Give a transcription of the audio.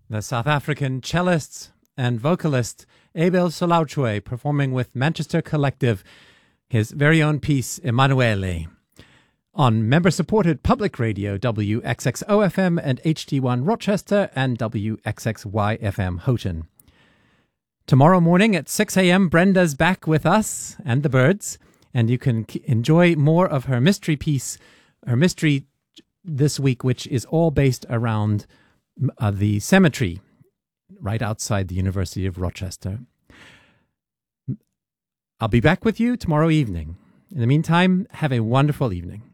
The South African cellist and vocalist Abel Solauchwe performing with Manchester Collective, his very own piece, Emanuele, on member-supported public radio WXXO-FM and HD1 Rochester and WXXY-FM Houghton. Tomorrow morning at 6 a.m., Brenda's back with us and the birds, and you can enjoy more of her mystery piece, her mystery this week, which is all based around the cemetery right outside the University of Rochester. I'll be back with you tomorrow evening. In the meantime, have a wonderful evening.